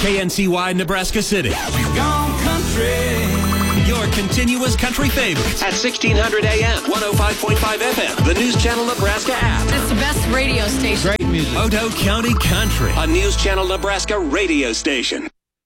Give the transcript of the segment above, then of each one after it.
KNCY Nebraska City. We've gone country. Your continuous country favorites at 1600 AM, 105.5 FM, the News Channel Nebraska app. It's the best radio station. Great music. Otoe County Country, a News Channel Nebraska radio station.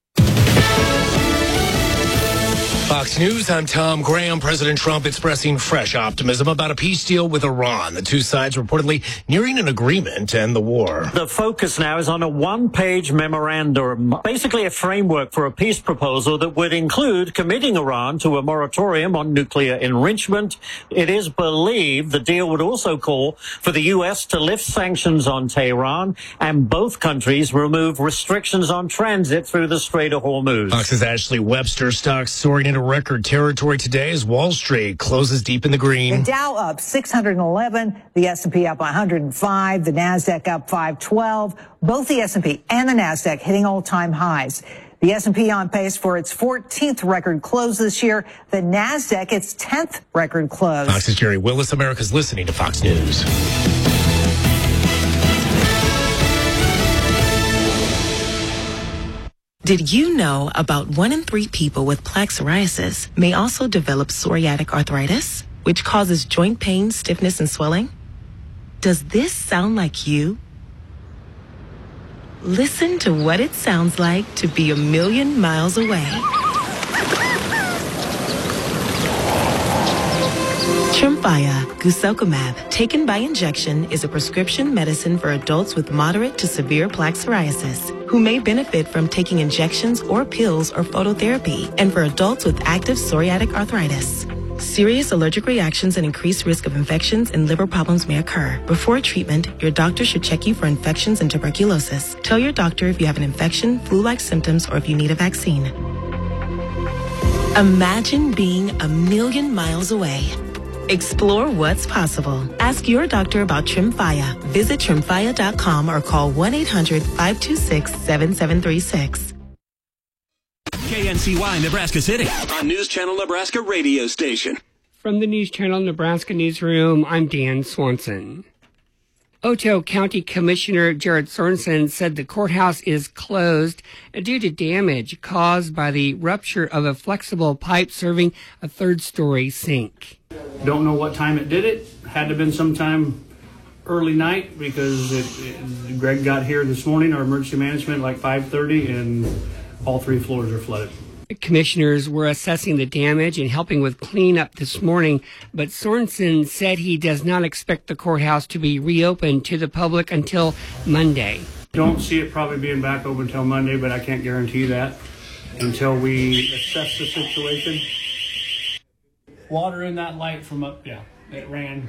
Fox News, I'm Tom Graham. President Trump expressing fresh optimism about a peace deal with Iran. The two sides reportedly nearing an agreement to end the war. The focus now is on a one-page memorandum, basically a framework for a peace proposal that would include committing Iran to a moratorium on nuclear enrichment. It is believed the deal would also call for the U.S. to lift sanctions on Tehran and both countries remove restrictions on transit through the Strait of Hormuz. Fox's Ashley Webster stocks soaring into record territory today as Wall Street closes deep in the green. The Dow up 611, the S&P up 105, the NASDAQ up 512. Both the S&P and the NASDAQ hitting all-time highs. The S&P on pace for its 14th record close this year. The NASDAQ its 10th record close. Fox's Jerry Willis. America's listening to Fox News. Did you know about 1 in 3 people with plaque psoriasis may also develop psoriatic arthritis, which causes joint pain, stiffness, and swelling? Does this sound like you? Listen to what it sounds like to be a million miles away. Tremfya guselkumab, taken by injection, is a prescription medicine for adults with moderate to severe plaque psoriasis who may benefit from taking injections or pills or phototherapy, and for adults with active psoriatic arthritis. Serious allergic reactions and increased risk of infections and liver problems may occur. Before treatment, your doctor should check you for infections and tuberculosis. Tell your doctor if you have an infection, flu-like symptoms, or if you need a vaccine. Imagine being a million miles away. Explore what's possible. Ask your doctor about Tremfya. Visit Tremfya.com or call 1-800-526-7736. KNCY Nebraska City, a News Channel Nebraska radio station. From the News Channel Nebraska Newsroom, I'm Dan Swanson. Otoe County Commissioner Jared Sorensen said the courthouse is closed due to damage caused by the rupture of a flexible pipe serving a third-story sink. Don't know what time it did it. Had to have been sometime early night because Greg got here this morning, our emergency management, like 5:30, and all 3 floors are flooded. The commissioners were assessing the damage and helping with cleanup this morning, but Sorensen said he does not expect the courthouse to be reopened to the public until Monday. Don't see it probably being back open until Monday, but I can't guarantee that until we assess the situation. Water in that light from up, it ran.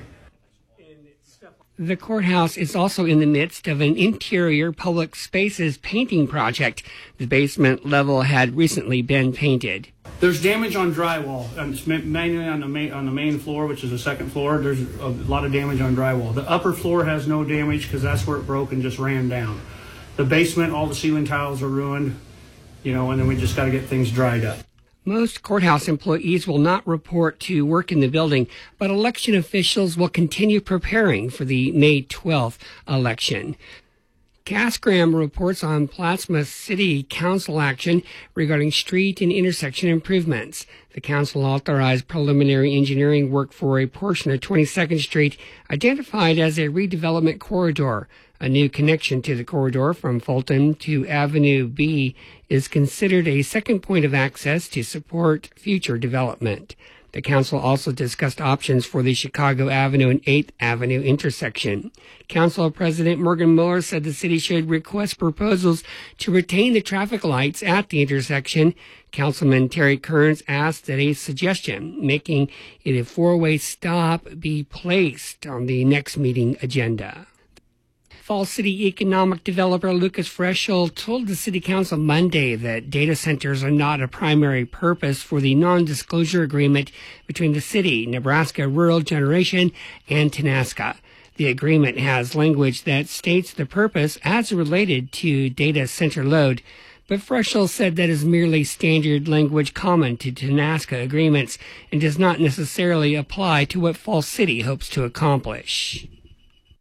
The courthouse is also in the midst of an interior public spaces painting project. The basement level had recently been painted. There's damage on drywall, mainly on the main floor, which is the second floor. There's a lot of damage on drywall. The upper floor has no damage because that's where it broke and just ran down. The basement, all the ceiling tiles are ruined, and then we just got to get things dried up. Most courthouse employees will not report to work in the building, but election officials will continue preparing for the May 12th election. Casgram reports on Plattsmouth City Council action regarding street and intersection improvements. The council authorized preliminary engineering work for a portion of 22nd Street identified as a redevelopment corridor. A new connection to the corridor from Fulton to Avenue B is considered a second point of access to support future development. The council also discussed options for the Chicago Avenue and 8th Avenue intersection. Council President Morgan Mueller said the city should request proposals to retain the traffic lights at the intersection. Councilman Terry Kearns asked that a suggestion making it a 4-way stop be placed on the next meeting agenda. Falls City economic developer Lucas Freschel told the City Council Monday that data centers are not a primary purpose for the non-disclosure agreement between the city, Nebraska Rural Generation, and Tenaska. The agreement has language that states the purpose as related to data center load, but Freschel said that is merely standard language common to Tenaska agreements and does not necessarily apply to what Falls City hopes to accomplish.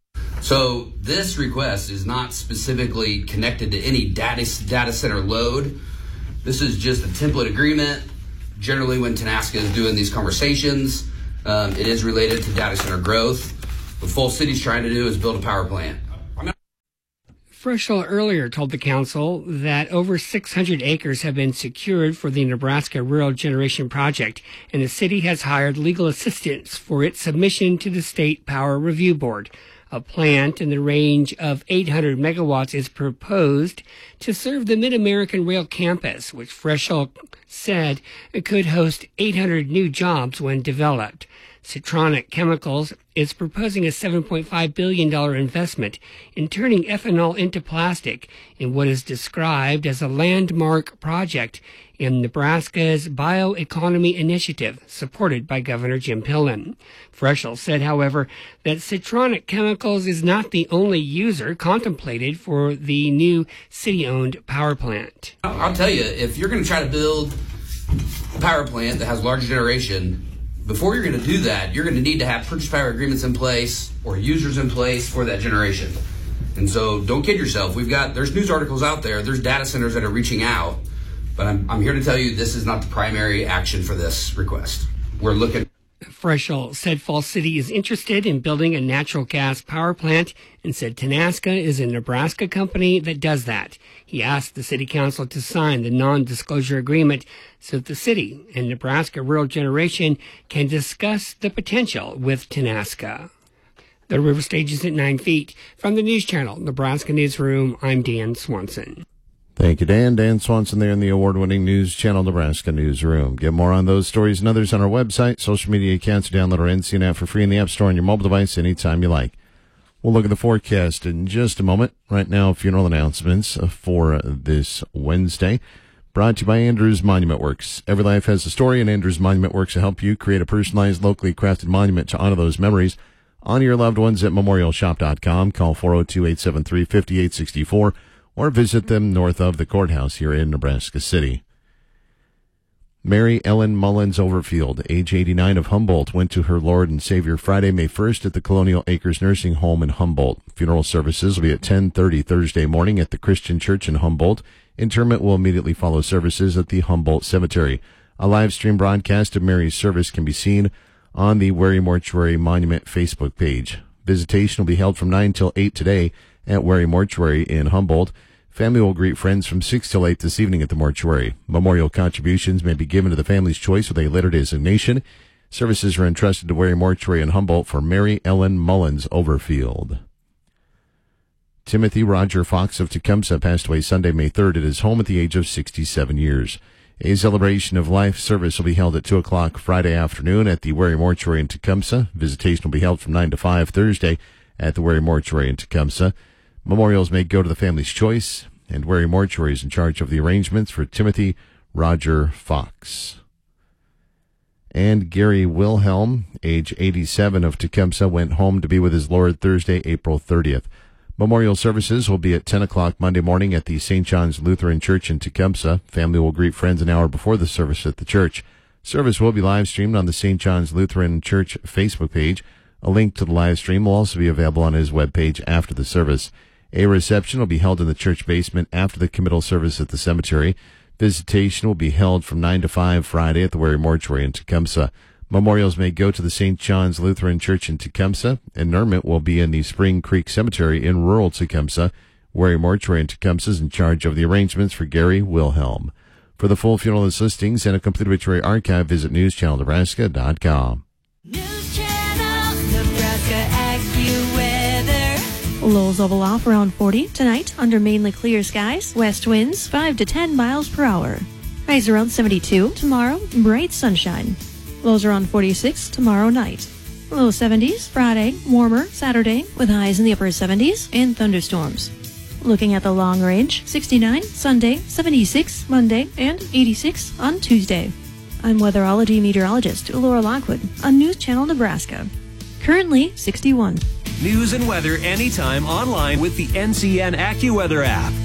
So this request is not specifically connected to any data center load. This is just a template agreement. Generally, when Tenaska is doing these conversations, it is related to data center growth. What Fall City's trying to do is build a power plant. Frischel earlier told the council that over 600 acres have been secured for the Nebraska Rural Generation Project, and the city has hired legal assistance for its submission to the State Power Review Board. A plant in the range of 800 megawatts is proposed to serve the Mid-American Rail Campus, which Frischel said could host 800 new jobs when developed. Citronic Chemicals is proposing a $7.5 billion investment in turning ethanol into plastic in what is described as a landmark project in Nebraska's Bioeconomy Initiative, supported by Governor Jim Pillen. Frischel said, however, that Citronic Chemicals is not the only user contemplated for the new city-owned power plant. I'll tell you, if you're going to try to build a power plant that has large generation, before you're going to do that, you're going to need to have purchase power agreements in place or users in place for that generation. And so don't kid yourself. There's news articles out there. There's data centers that are reaching out. But I'm here to tell you this is not the primary action for this request. We're looking. Frischel said Fall City is interested in building a natural gas power plant and said Tenaska is a Nebraska company that does that. He asked the city council to sign the non-disclosure agreement so that the city and Nebraska Rural Generation can discuss the potential with Tenaska. The river stage is at 9 feet. From the News Channel, Nebraska Newsroom, I'm Dan Swanson. Thank you, Dan. Dan Swanson there in the award-winning News Channel Nebraska Newsroom. Get more on those stories and others on our website, social media accounts, download our NCN app for free in the App Store on your mobile device anytime you like. We'll look at the forecast in just a moment. Right now, funeral announcements for this Wednesday. Brought to you by Andrews Monument Works. Every life has a story, and Andrews Monument Works will help you create a personalized, locally crafted monument to honor those memories. Honor your loved ones at memorialshop.com. Call 402-873-5864. Or visit them north of the courthouse here in Nebraska City. Mary Ellen Mullins Overfield, age 89 of Humboldt, went to her Lord and Savior Friday, May 1st at the Colonial Acres Nursing Home in Humboldt. Funeral services will be at 10:30 Thursday morning at the Christian Church in Humboldt. Interment will immediately follow services at the Humboldt Cemetery. A live stream broadcast of Mary's service can be seen on the Wary Mortuary Monument Facebook page. Visitation will be held from 9 till 8 today at Wary Mortuary in Humboldt. Family will greet friends from 6 till 8 this evening at the mortuary. Memorial contributions may be given to the family's choice with a letter designation. Services are entrusted to Wary Mortuary in Humboldt for Mary Ellen Mullins Overfield. Timothy Roger Fox of Tecumseh passed away Sunday, May 3rd at his home at the age of 67 years. A celebration of life service will be held at 2 o'clock Friday afternoon at the Wary Mortuary in Tecumseh. Visitation will be held from 9 to 5 Thursday at the Wary Mortuary in Tecumseh. Memorials may go to the family's choice, and Wary Mortuary is in charge of the arrangements for Timothy Roger Fox. And Gary Wilhelm, age 87 of Tecumseh, went home to be with his Lord Thursday, April 30th. Memorial services will be at 10 o'clock Monday morning at the St. John's Lutheran Church in Tecumseh. Family will greet friends an hour before the service at the church. Service will be live streamed on the St. John's Lutheran Church Facebook page. A link to the live stream will also be available on his webpage after the service. A reception will be held in the church basement after the committal service at the cemetery. Visitation will be held from 9 to 5 Friday at the Wary Mortuary in Tecumseh. Memorials may go to the St. John's Lutheran Church in Tecumseh. Interment will be in the Spring Creek Cemetery in rural Tecumseh. Wary Mortuary in Tecumseh is in charge of the arrangements for Gary Wilhelm. For the full funeral listings and a complete obituary archive, visit newschannelnebraska.com. Lows level off around 40 tonight under mainly clear skies. West winds 5 to 10 miles per hour. Highs around 72 tomorrow. Bright sunshine. Lows around 46 tomorrow night. Low 70s Friday. Warmer Saturday with highs in the upper 70s and thunderstorms. Looking at the long range, 69 Sunday, 76 Monday, and 86 on Tuesday. I'm weatherology meteorologist Laura Lockwood on News Channel Nebraska. Currently 61. News and weather anytime online with the NCN AccuWeather app.